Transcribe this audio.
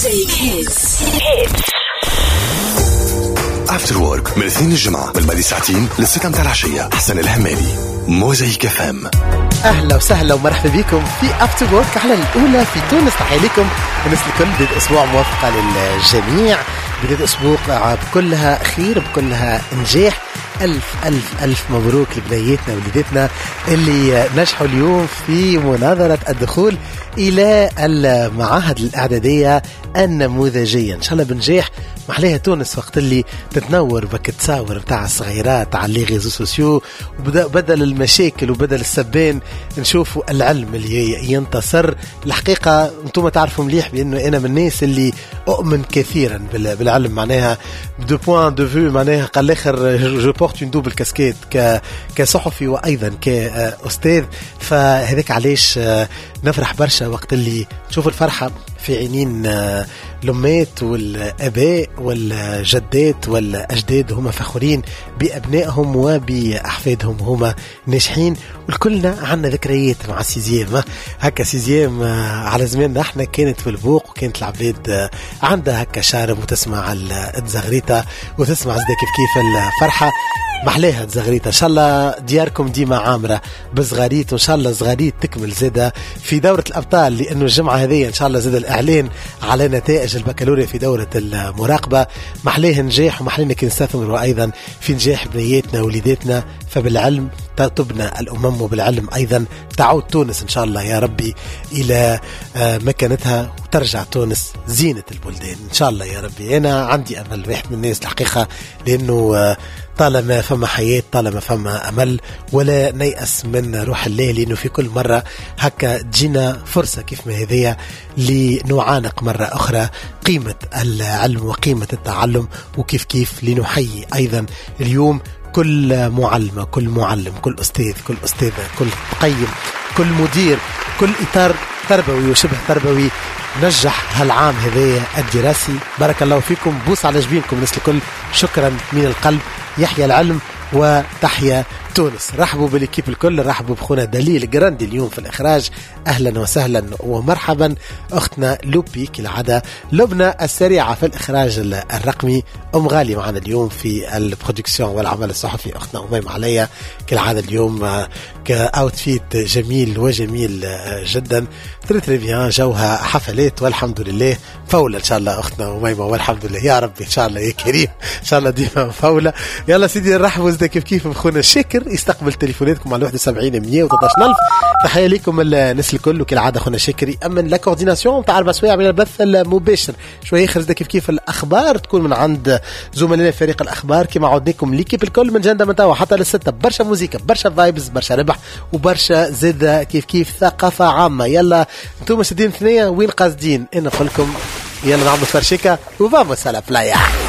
افتر وورك من الاثنين الجمعة من بعد ساعتين للستة متاع العشية. حسن الهمالي، موزايك FM. اهلا وسهلا ومرحبا بكم في افتر وورك على الاولى في تونس. تحية لكم الناس الكل. بداية اسبوع موفقة للجميع، بداية اسبوع بكلها خير بكلها نجاح. ألف ألف ألف مبروك لبدايتنا وليدتنا اللي نجحوا اليوم في مناظرة الدخول إلى المعاهد الإعدادية النموذجية. إن شاء الله بنجاح محليها تونس وقت اللي تتنور بك تصاور بتاع الصغيرات على لي ريزو سوسيو، وبدل المشاكل وبدل السبان نشوفوا العلم اللي ينتصر. الحقيقة انتم تعرفوا مليح بأنه أنا من الناس اللي أؤمن كثيرا بالعلم، معناها دو بوين دو فيو، معناها قال الآخر جو بورت اون دوبل كاسكيت كصحفي وأيضا كأستاذ. فهذاك علاش نفرح برشا وقت اللي نشوف الفرحة في عينين الأمات والآباء والجدات والأجداد، هم فخورين بأبنائهم وبأحفادهم هم ناجحين. والكلنا عنا ذكريات مع سيزيام. هكا سيزيام على زماننا احنا كانت في البوق، وكانت العباد عندها هكا شارب وتسمع الزغريطة وتسمع زي كيف الفرحة محلاها زغريطة. إن شاء الله دياركم ديما عامرة بزغاريت، وإن شاء الله زغاريت تكمل زادة في دورة الأبطال، لأنه الجمعة هذه إن شاء الله زاد الإعلان على نتائج البكالوريا في دورة المراقبة. محلاه نجاح ومحلينا كي نستثمر أيضا في نجاح بنياتنا ووليداتنا. فبالعلم تبنى الأمم، وبالعلم أيضا تعود تونس إن شاء الله يا ربي إلى مكانتها، وترجع تونس زينة البلدان إن شاء الله يا ربي. أنا عندي أمل، واحد من الناس الحقيقة، لأنه طالما فما حياة طالما فما أمل، ولا نيأس من روح الله، لأنه في كل مرة هكا تجينا فرصة كيف ما هذية لنعانق مرة أخرى قيمة العلم وقيمة التعلم، وكيف لنحيي أيضا اليوم كل معلمة كل معلم كل أستاذ كل أستاذة كل قيم كل مدير كل إطار تربوي وشبه تربوي نجح هالعام هذايا الدراسي. بارك الله فيكم، بوس على جبينكم الناس الكل، شكرا من القلب. يحيى العلم وتحيا تونس. رحبوا بالكيب الكل، رحبوا بخونا دليل جراندي اليوم في الإخراج، أهلا وسهلا ومرحبا. أختنا لوبي كالعادة لبنى السريعة في الإخراج الرقمي. أم غالي معنا اليوم في البرودكسيون والعمل الصحفي أختنا أميم عليا كالعادة اليوم كأوتفيت جميل وجميل جدا. تري بيان، جوها حفلات والحمد لله فولة إن شاء الله أختنا أميمة، والحمد لله يا ربي إن شاء الله يا كريم إن شاء الله ديما فولة. يلا سيدي نرحبوا زي كيف بخونا شاكر يستقبل تليفوناتكم على 71 113 ألف. تحية لكم الناس الكل، وكالعادة خونا شاكر يأمن لا كورديناسيون تاع المسؤولية من البث المباشر. شوية يخرج كيف الأخبار تكون من عند زملائنا فريق الأخبار كما عودناكم ليكيب الكل من جنة من توا حتى للستة. برشا موسيقى، برشا فايبز، برشا ربح، وبرشا زادة كيف ثقافة عامة. يلا انتم شدين ثنية وين قاصدين؟ أنا نقول لكم يلا نعمل فرشيكة وفاموس على بلايا.